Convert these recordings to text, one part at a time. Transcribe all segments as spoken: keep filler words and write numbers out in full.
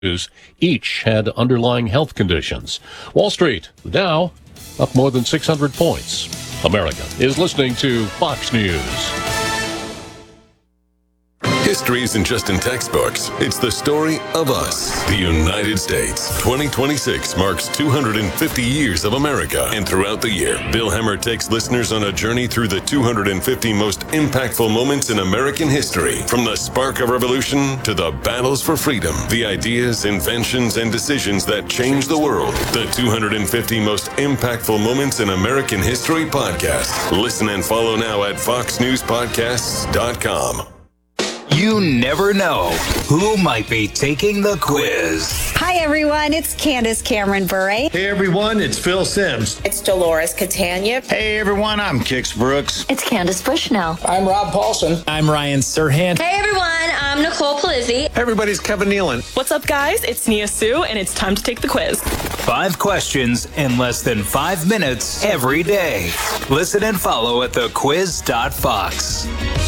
each had underlying health conditions. Wall Street, the Dow, up more than six hundred points. America is listening to Fox News. History isn't just in textbooks. It's the story of us, the United States. twenty twenty-six marks two hundred fifty years of America. And throughout the year, Bill Hemmer takes listeners on a journey through the two hundred fifty most impactful moments in American history. From the spark of revolution to the battles for freedom, the ideas, inventions, and decisions that changed the world. The two hundred fifty most impactful moments in American history podcast. Listen and follow now at fox news podcasts dot com. You never know who might be taking the quiz. Hi, everyone. It's Candace Cameron Bure. Hey, everyone. It's Phil Sims. It's Dolores Catania. Hey, everyone. I'm Kix Brooks. It's Candace Bushnell. I'm Rob Paulson. I'm Ryan Serhant. Hey, everyone. I'm Nicole Polizzi. Hey, everybody's Kevin Nealon. What's up, guys? It's Nia Sue, and it's time to take the quiz. Five questions in less than five minutes every day. Listen and follow at the quiz dot fox.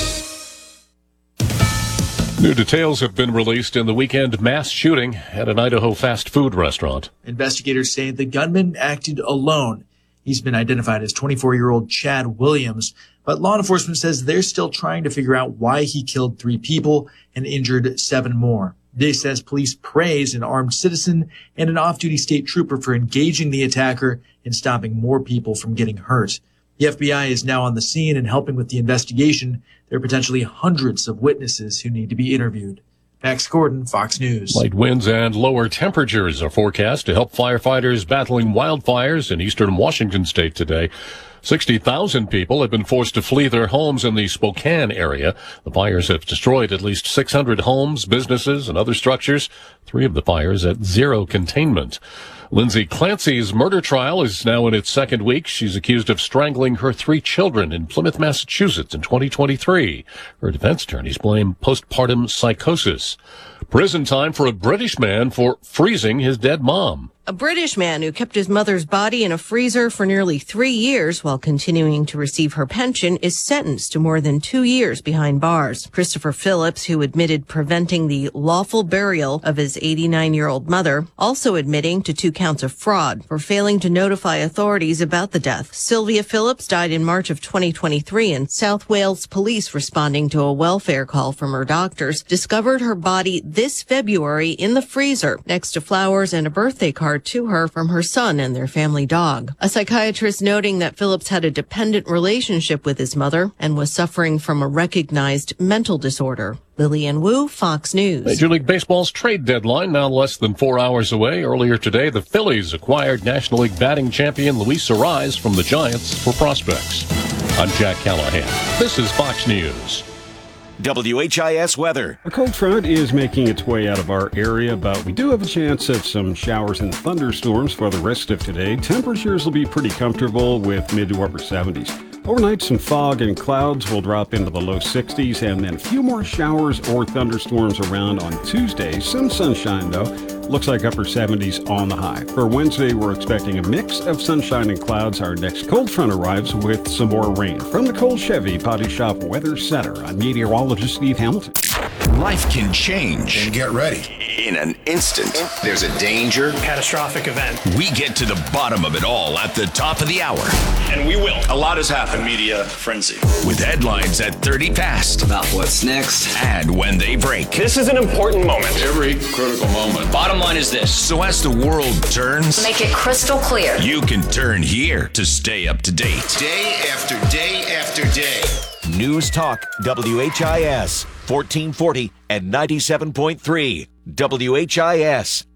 New details have been released in the weekend mass shooting at an Idaho fast food restaurant. Investigators say the gunman acted alone. He's been identified as twenty-four-year-old Chad Williams, but law enforcement says they're still trying to figure out why he killed three people and injured seven more. Day says police praise an armed citizen and an off-duty state trooper for engaging the attacker and stopping more people from getting hurt. The F B I is now on the scene and helping with the investigation. There are potentially hundreds of witnesses who need to be interviewed. Max Gordon, Fox News. Light winds and lower temperatures are forecast to help firefighters battling wildfires in eastern Washington state today. sixty thousand people have been forced to flee their homes in the Spokane area. The fires have destroyed at least six hundred homes, businesses, and other structures. Three of the fires at zero containment. Lindsay Clancy's murder trial is now in its second week. She's accused of strangling her three children in Plymouth, Massachusetts in twenty twenty-three. Her defense attorneys blame postpartum psychosis. Prison time for a British man for freezing his dead mom. A British man who kept his mother's body in a freezer for nearly three years while continuing to receive her pension is sentenced to more than two years behind bars. Christopher Phillips, who admitted preventing the lawful burial of his eighty-nine-year-old mother, also admitting to two counts of fraud for failing to notify authorities about the death. Sylvia Phillips died in March of twenty twenty-three, and South Wales police, responding to a welfare call from her doctors, discovered her body this February in the freezer next to flowers and a birthday card to her from her son and their family dog. A psychiatrist noting that Phillips had a dependent relationship with his mother and was suffering from a recognized mental disorder. Lillian Wu, Fox News. Major League Baseball's trade deadline now less than four hours away. Earlier today, the Phillies acquired National League batting champion Luis Arraez from the Giants for prospects. I'm Jack Callahan. This is Fox News. W H I S weather. A cold front is making its way out of our area, but we do have a chance of some showers and thunderstorms for the rest of today. Temperatures will be pretty comfortable with mid to upper seventies. Overnight, some fog and clouds will drop into the low sixties, and then a few more showers or thunderstorms around on Tuesday. Some sunshine, though. Looks like upper seventies on the high. For Wednesday, we're expecting a mix of sunshine and clouds. Our next cold front arrives with some more rain. From the Cole Chevy Potty Shop Weather Center, I'm meteorologist Steve Hamilton. Life can change. And get ready. In an instant, there's a danger. Catastrophic event. We get to the bottom of it all at the top of the hour. And we will. A lot has happened. Media frenzy. With headlines at thirty past. About what's next. And when they break. This is an important moment. Every critical moment. Bottom line is this. So as the world turns. Make it crystal clear. You can turn here to stay up to date. Day after day after day. News Talk, W H I S, fourteen forty and ninety-seven point three. W H I S.